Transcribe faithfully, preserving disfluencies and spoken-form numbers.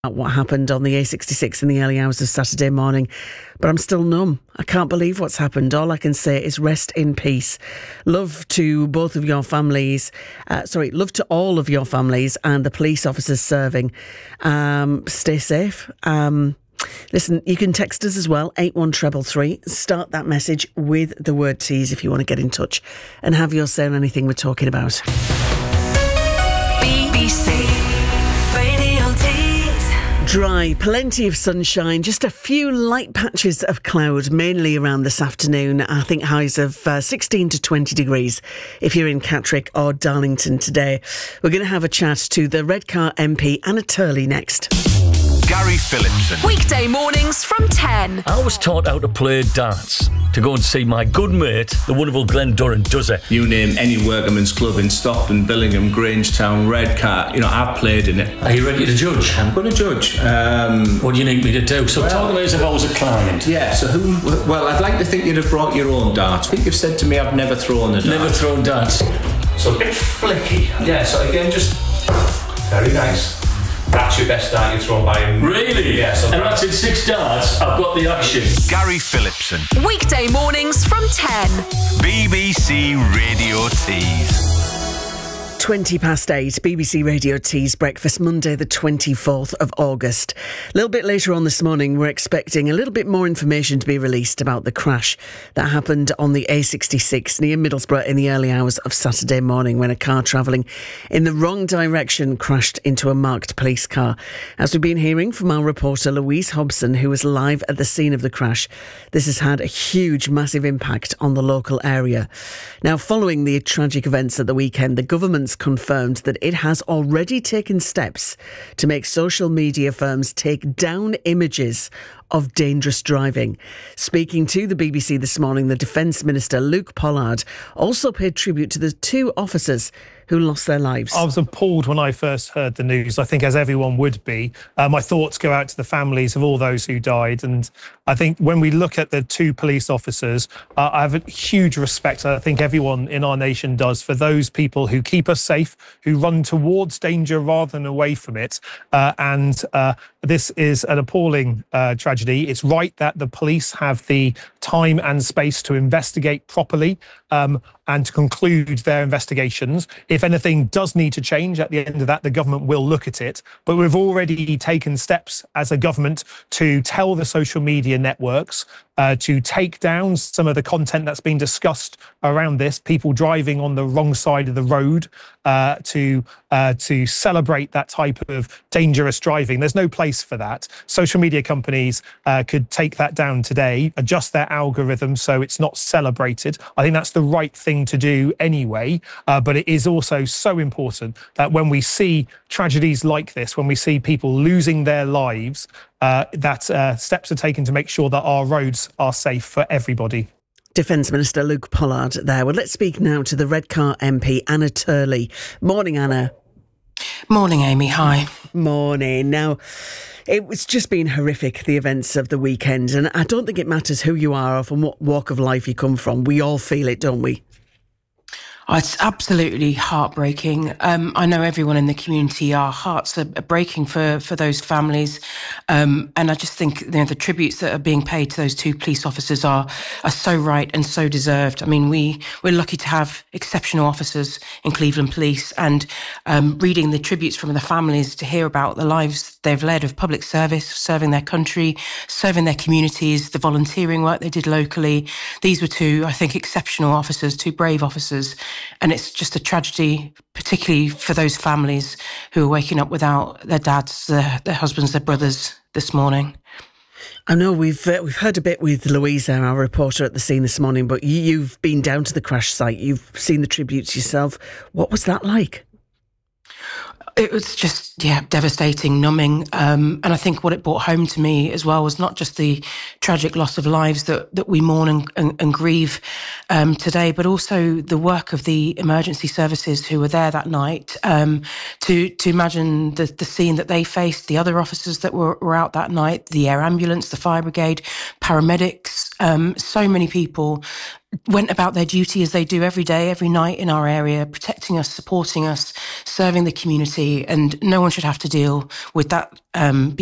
What happened on the A sixty-six in the early hours of Saturday morning, but I'm still numb. I can't believe what's happened. All I can say is rest in peace. Love to both of your families. Uh, sorry, love to all of your families and the police officers serving. Um, stay safe. Um, listen, you can text us as well, eight one three three. Start that message with the word tease if you want to get in touch and have your say on anything we're talking about. B B C Radio Tease. Dry, plenty of sunshine, just a few light patches of cloud, mainly around this afternoon. I think highs of uh, sixteen to twenty degrees if you're in Catterick or Darlington today. We're going to have a chat to the Redcar M P Anna Turley next. Gary Phillipson. Weekday mornings from ten. I was taught how to play darts, to go and see my good mate, the wonderful Glenn Durran, does it. You name any workman's club in Stockton, Billingham, Grangetown, Redcar, you know, I've played in it. Are you ready to judge? I'm going to judge. Um, What do you need me to do? So well, talk to me as if I was a client. Yeah, so who... Well, I'd like to think you'd have brought your own dart. I think you've said to me I've never thrown a dart. Never thrown darts. So a bit flicky. Yeah, so again, just... Very nice. That's your best dart you've thrown by him. Really? Yeah. So and that's in six darts. I've got the action. Gary Phillipson. Weekday mornings from ten. B B C Radio Tease. twenty past eight, B B C Radio Tease Breakfast, Monday the twenty-fourth of August. A little bit later on this morning, we're expecting a little bit more information to be released about the crash that happened on the A sixty-six near Middlesbrough in the early hours of Saturday morning when a car travelling in the wrong direction crashed into a marked police car. As we've been hearing from our reporter Louise Hobson, who was live at the scene of the crash, this has had a huge, massive impact on the local area. Now, following the tragic events at the weekend, the government's confirmed that it has already taken steps to make social media firms take down images of dangerous driving. Speaking to the B B C this morning, the Defence Minister Luke Pollard also paid tribute to the two officers who lost their lives. I was appalled when I first heard the news, I think as everyone would be. Uh, my thoughts go out to the families of all those who died. And I think when we look at the two police officers, uh, I have a huge respect, I think everyone in our nation does, for those people who keep us safe, who run towards danger rather than away from it. Uh, and uh, this is an appalling uh, tragedy. It's right that the police have the time and space to investigate properly um, and to conclude their investigations. If anything does need to change at the end of that, the government will look at it. But we've already taken steps as a government to tell the social media networks uh, to take down some of the content that's been discussed around this, people driving on the wrong side of the road, uh, to uh, to celebrate that type of dangerous driving. There's no place for that. Social media companies uh, could take that down today, adjust their algorithm so it's not celebrated. I think that's the right thing to do anyway, uh, but it is also so important that when we see tragedies like this, when we see people losing their lives, uh, that uh, steps are taken to make sure that our roads are safe for everybody. Defence Minister Luke Pollard there. Well, let's speak now to the Redcar M P Anna Turley. Morning, Anna. Morning, Amy. Hi. Morning. Now, it was just been horrific, the events of the weekend, and I don't think it matters who you are or from what walk of life you come from. We all feel it, don't we? Oh, it's absolutely heartbreaking. Um, I know everyone in the community, our hearts are breaking for, for those families. Um, and I just think, you know, the tributes that are being paid to those two police officers are are so right and so deserved. I mean, we, we're lucky to have exceptional officers in Cleveland Police, and um, reading the tributes from the families to hear about the lives they've led of public service, serving their country, serving their communities, the volunteering work they did locally. These were two, I think, exceptional officers, two brave officers. And it's just a tragedy, particularly for those families who are waking up without their dads, their, their husbands, their brothers this morning. I know we've uh, we've heard a bit with Louisa, our reporter at the scene this morning, but you, you've been down to the crash site. You've seen the tributes yourself. What was that like? It was just, yeah, devastating, numbing. Um, and I think what it brought home to me as well was not just the tragic loss of lives that, that we mourn and, and, and grieve um, today, but also the work of the emergency services who were there that night. Um, to to imagine the, the scene that they faced, the other officers that were, were out that night, the air ambulance, the fire brigade, paramedics, Um, so many people went about their duty as they do every day, every night in our area, protecting us, supporting us, serving the community, and no one should have to deal with that um,